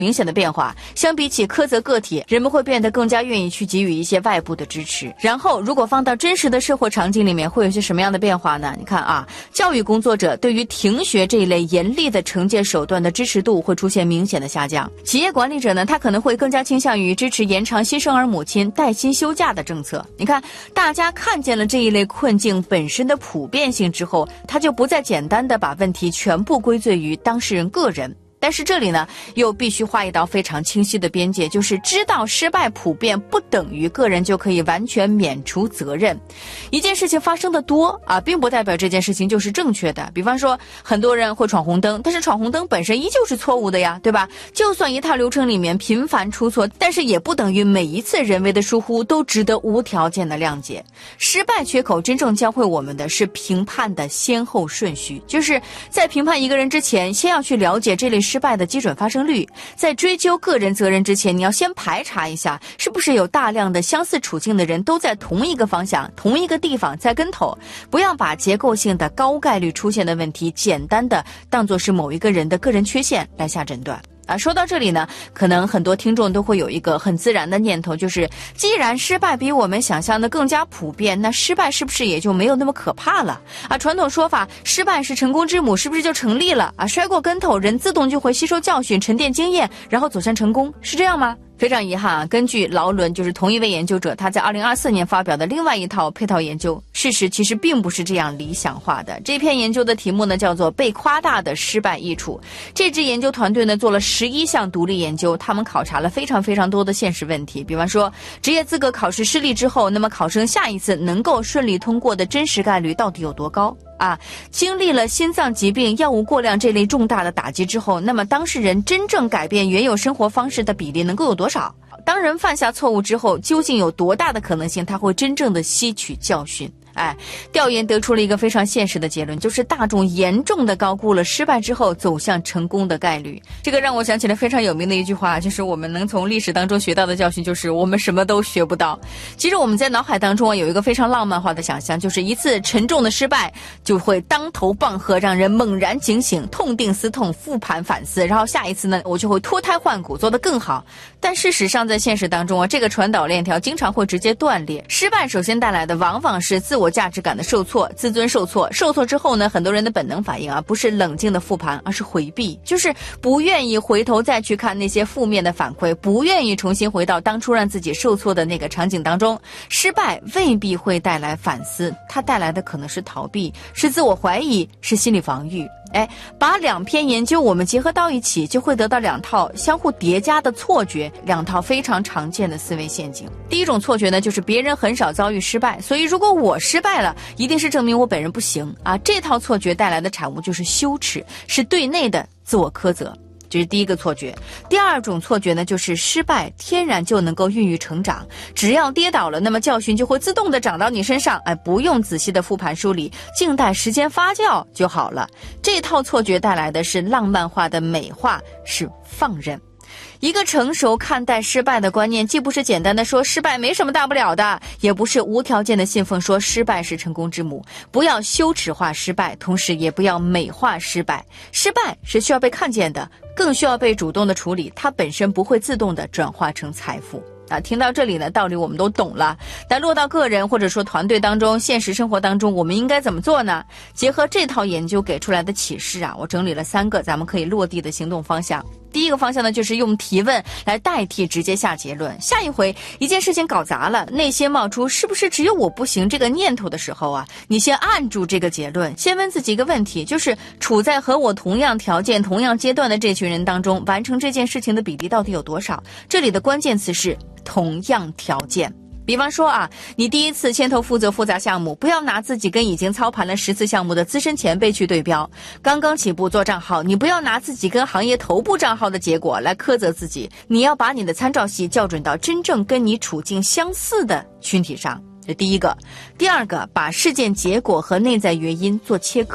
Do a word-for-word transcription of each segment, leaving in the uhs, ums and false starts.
明显的变化。相比起苛责个体，人们会变得更加愿意去给予一些外部的支持。然后如果放到真实的社会场景里面，会有些什么样的变化呢？你看啊，教育工作者对于停学这一类严厉的惩戒手段的支持度会出现明显的下降。企业管理者呢，他可能会更加倾向于支持延长新生儿母亲带薪休假的政策。你看，大家看见了这一类困境本身的普遍性之后，他就不再简单的把问题全部归罪于当事人个人。但是这里呢，又必须画一道非常清晰的边界，就是知道失败普遍不等于个人就可以完全免除责任。一件事情发生的多啊，并不代表这件事情就是正确的。比方说，很多人会闯红灯，但是闯红灯本身依旧是错误的呀，对吧？就算一套流程里面频繁出错，但是也不等于每一次人为的疏忽都值得无条件的谅解。失败缺口真正教会我们的是评判的先后顺序，就是在评判一个人之前，先要去了解这类失败的基准发生率。在追究个人责任之前，你要先排查一下是不是有大量的相似处境的人都在同一个方向同一个地方栽跟头。不要把结构性的高概率出现的问题简单的当作是某一个人的个人缺陷来下诊断啊。说到这里呢，可能很多听众都会有一个很自然的念头，就是既然失败比我们想象的更加普遍，那失败是不是也就没有那么可怕了啊？传统说法失败是成功之母是不是就成立了啊？摔过跟头人自动就会吸收教训沉淀经验，然后走向成功，是这样吗？非常遗憾啊，根据劳伦，就是同一位研究者，他在二零二四年发表的另外一套配套研究，事实其实并不是这样理想化的。这篇研究的题目呢叫做被夸大的失败益处。这支研究团队呢做了十一项独立研究，他们考察了非常非常多的现实问题，比方说职业资格考试失利之后，那么考生下一次能够顺利通过的真实概率到底有多高啊？经历了心脏疾病、药物过量这类重大的打击之后，那么当事人真正改变原有生活方式的比例能够有多少？当人犯下错误之后，究竟有多大的可能性他会真正的吸取教训？哎，调研得出了一个非常现实的结论，就是大众严重的高估了失败之后走向成功的概率。这个让我想起了非常有名的一句话，就是我们能从历史当中学到的教训就是我们什么都学不到。其实我们在脑海当中啊有一个非常浪漫化的想象，就是一次沉重的失败就会当头棒喝，让人猛然警醒，痛定思痛，复盘反思，然后下一次呢我就会脱胎换骨，做得更好。但事实上在现实当中啊，这个传导链条经常会直接断裂。失败首先带来的往往是自我价值感的受挫，自尊受挫。受挫之后呢，很多人的本能反应啊，不是冷静的复盘，而是回避，就是不愿意回头再去看那些负面的反馈，不愿意重新回到当初让自己受挫的那个场景当中。失败未必会带来反思，它带来的可能是逃避，是自我怀疑，是心理防御。哎，把两篇研究我们结合到一起，就会得到两套相互叠加的错觉，两套非常常见的思维陷阱。第一种错觉呢，就是别人很少遭遇失败，所以如果我失败了，一定是证明我本人不行啊。这套错觉带来的产物就是羞耻，是对内的自我苛责。这是第一个错觉。第二种错觉呢，就是失败天然就能够孕育成长，只要跌倒了，那么教训就会自动的长到你身上，哎，不用仔细的复盘梳理，静待时间发酵就好了。这套错觉带来的是浪漫化的美化，是放任。一个成熟看待失败的观念，既不是简单的说失败没什么大不了的，也不是无条件的信奉说失败是成功之母。不要羞耻化失败，同时也不要美化失败。失败是需要被看见的，更需要被主动的处理，它本身不会自动的转化成财富。啊，听到这里呢，道理我们都懂了，但落到个人或者说团队当中，现实生活当中，我们应该怎么做呢？结合这套研究给出来的启示啊，我整理了三个咱们可以落地的行动方向。第一个方向呢，就是用提问来代替直接下结论。下一回一件事情搞砸了，内心冒出是不是只有我不行这个念头的时候啊，你先按住这个结论，先问自己一个问题，就是处在和我同样条件同样阶段的这群人当中，完成这件事情的比例到底有多少？这里的关键词是同样条件。比方说啊，你第一次牵头负责复杂项目，不要拿自己跟已经操盘了十次项目的资深前辈去对标。刚刚起步做账号，你不要拿自己跟行业头部账号的结果来苛责自己，你要把你的参照系校准到真正跟你处境相似的群体上。这第一个。第二个，把事件结果和内在原因做切割。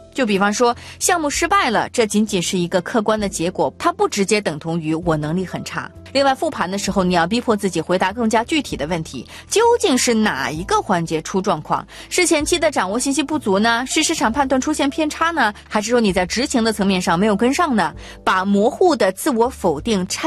就比方说项目失败了，这仅仅是一个客观的结果，它不直接等同于我能力很差。另外复盘的时候，你要逼迫自己回答更加具体的问题，究竟是哪一个环节出状况？是前期的掌握信息不足呢？是市场判断出现偏差呢？还是说你在执行的层面上没有跟上呢？把模糊的自我否定拆